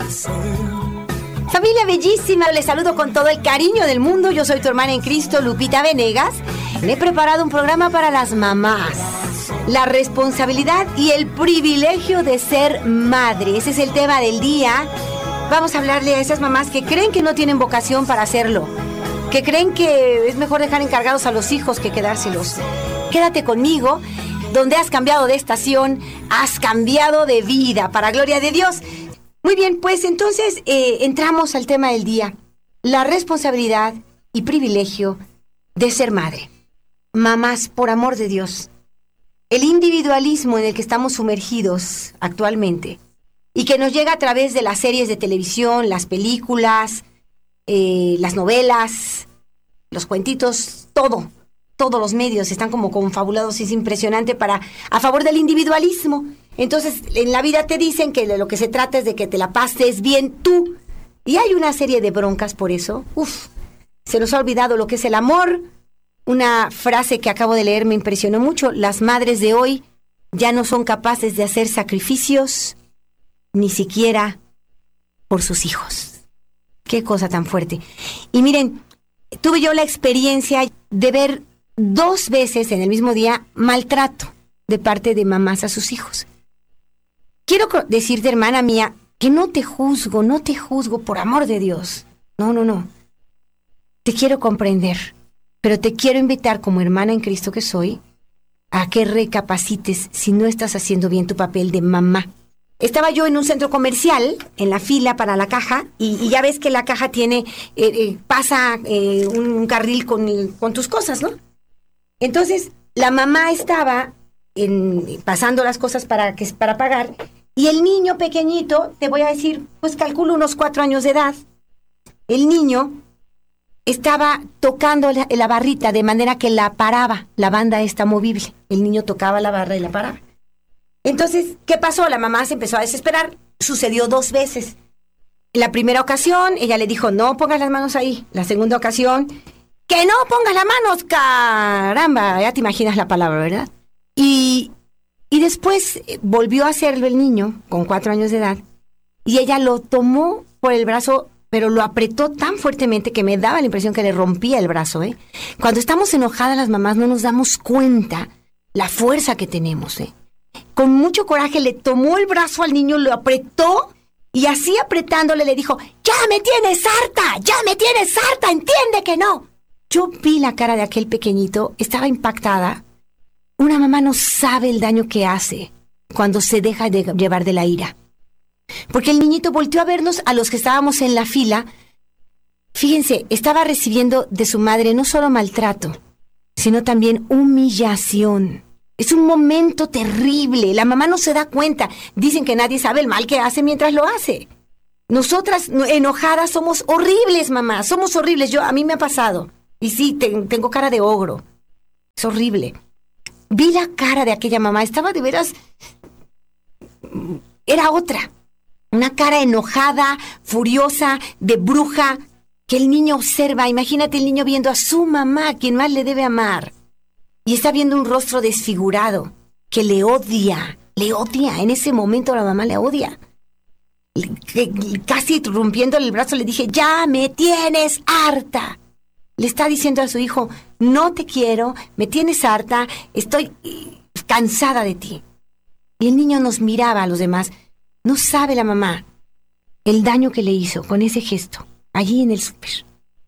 Familia bellísima, les saludo con todo el cariño del mundo. Yo soy tu hermana en Cristo, Lupita Venegas. Le he preparado un programa para las mamás. La responsabilidad y el privilegio de ser madre. Ese es el tema del día. Vamos a hablarle a esas mamás que creen que no tienen vocación para hacerlo, que creen que es mejor dejar encargados a los hijos que quedárselos. Quédate conmigo, donde has cambiado de estación, has cambiado de vida, para gloria de Dios. Muy bien, pues entonces entramos al tema del día. La responsabilidad y privilegio de ser madre. Mamás, por amor de Dios. El individualismo en el que estamos sumergidos actualmente y que nos llega a través de las series de televisión, las películas, las novelas, los cuentitos, todos los medios están como confabulados, es impresionante a favor del individualismo. Entonces, en la vida te dicen que de lo que se trata es de que te la pases bien tú. Y hay una serie de broncas por eso. Se nos ha olvidado lo que es el amor. Una frase que acabo de leer me impresionó mucho. Las madres de hoy ya no son capaces de hacer sacrificios, ni siquiera por sus hijos. Qué cosa tan fuerte. Y miren, tuve yo la experiencia de ver 2 veces en el mismo día maltrato de parte de mamás a sus hijos. Quiero decirte, hermana mía, que no te juzgo, por amor de Dios. No. Te quiero comprender, pero te quiero invitar como hermana en Cristo que soy a que recapacites si no estás haciendo bien tu papel de mamá. Estaba yo en un centro comercial, en la fila para la caja, y ya ves que la caja tiene, pasa un carril con tus cosas, ¿no? Entonces, la mamá estaba pasando las cosas para pagar, y el niño pequeñito, te voy a decir, pues calculo unos 4 años de edad, el niño estaba tocando la barrita de manera que la paraba, la banda está movible, el niño tocaba la barra y la paraba. Entonces, ¿qué pasó? La mamá se empezó a desesperar, sucedió 2 veces. En la primera ocasión, ella le dijo, no pongas las manos ahí. La segunda ocasión, ¡que no pongas las manos! ¡Caramba! Ya te imaginas la palabra, ¿verdad? Y después volvió a hacerlo el niño, con 4 años de edad, y ella lo tomó por el brazo, pero lo apretó tan fuertemente que me daba la impresión que le rompía el brazo, ¿eh? Cuando estamos enojadas las mamás no nos damos cuenta la fuerza que tenemos, ¿eh? Con mucho coraje le tomó el brazo al niño, lo apretó, y así apretándole le dijo, ¡ya me tienes harta! ¡Entiende que no! Yo vi la cara de aquel pequeñito, estaba impactada. Una mamá no sabe el daño que hace cuando se deja de llevar de la ira. Porque el niñito volteó a vernos a los que estábamos en la fila. Fíjense, estaba recibiendo de su madre no solo maltrato, sino también humillación. Es un momento terrible, la mamá no se da cuenta. Dicen que nadie sabe el mal que hace mientras lo hace. Nosotras enojadas somos horribles, mamá, somos horribles. A mí me ha pasado. Y sí, tengo cara de ogro. Es horrible. Vi la cara de aquella mamá, estaba de veras... Era otra. Una cara enojada, furiosa, de bruja, que el niño observa. Imagínate el niño viendo a su mamá, quien más le debe amar. Y está viendo un rostro desfigurado, que le odia. En ese momento la mamá le odia. Casi rompiéndole el brazo le dije, ¡ya me tienes harta! Le está diciendo a su hijo, no te quiero, me tienes harta, estoy cansada de ti. Y el niño nos miraba a los demás. No sabe la mamá el daño que le hizo con ese gesto, allí en el súper.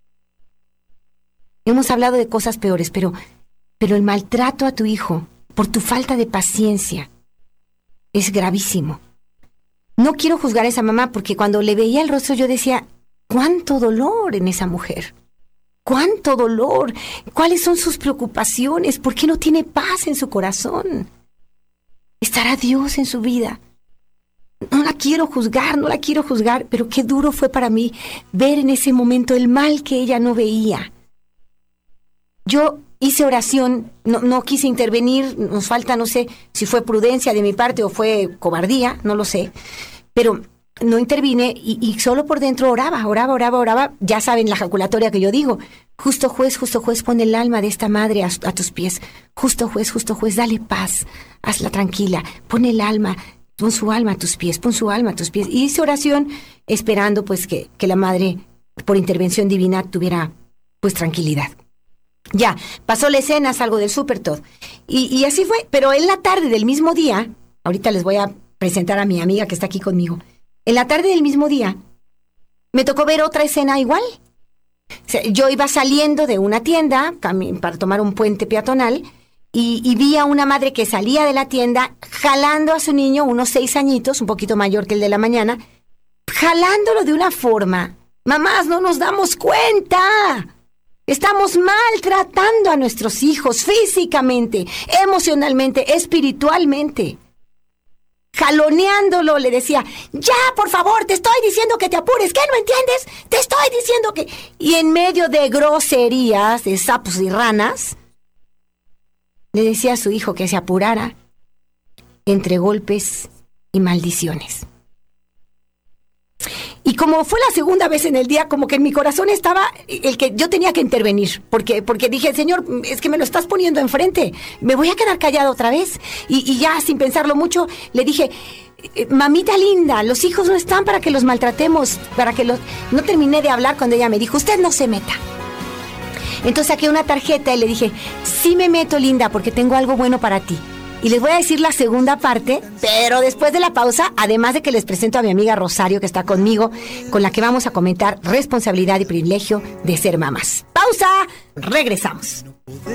Hemos hablado de cosas peores, pero el maltrato a tu hijo por tu falta de paciencia es gravísimo. No quiero juzgar a esa mamá porque cuando le veía el rostro yo decía, ¡cuánto dolor en esa mujer! ¡Cuánto dolor! ¿Cuáles son sus preocupaciones? ¿Por qué no tiene paz en su corazón? ¿Estará Dios en su vida? No la quiero juzgar, pero qué duro fue para mí ver en ese momento el mal que ella no veía. Yo hice oración, no quise intervenir, nos falta, no sé si fue prudencia de mi parte o fue cobardía, no lo sé, pero no intervine y solo por dentro oraba, ya saben la ejaculatoria que yo digo, justo juez, pon el alma de esta madre a tus pies, justo juez, dale paz, hazla tranquila, pon el alma, pon su alma a tus pies, pon su alma a tus pies. Y hice oración esperando pues que la madre, por intervención divina, tuviera pues tranquilidad. Ya, pasó la escena, salgo del súper, todo. Y así fue, pero en la tarde del mismo día, ahorita les voy a presentar a mi amiga que está aquí conmigo, en la tarde del mismo día, me tocó ver otra escena igual. O sea, yo iba saliendo de una tienda para tomar un puente peatonal y vi a una madre que salía de la tienda jalando a su niño, unos 6 añitos, un poquito mayor que el de la mañana, jalándolo de una forma. Mamás, no nos damos cuenta. Estamos maltratando a nuestros hijos físicamente, emocionalmente, espiritualmente. Jaloneándolo, le decía, ya, por favor, te estoy diciendo que te apures, ¿qué no entiendes? Te estoy diciendo que... Y en medio de groserías, de sapos y ranas, le decía a su hijo que se apurara entre golpes y maldiciones. Y como fue la segunda vez en el día, como que en mi corazón estaba el que yo tenía que intervenir, porque dije, Señor, es que me lo estás poniendo enfrente, me voy a quedar callada otra vez. Y ya sin pensarlo mucho, le dije, mamita linda, los hijos no están para que los maltratemos, No terminé de hablar cuando ella me dijo, usted no se meta. Entonces saqué una tarjeta y le dije, sí me meto, linda, porque tengo algo bueno para ti. Y les voy a decir la segunda parte, pero después de la pausa, además de que les presento a mi amiga Rosario, que está conmigo, con la que vamos a comentar responsabilidad y privilegio de ser mamás. ¡Pausa! Regresamos.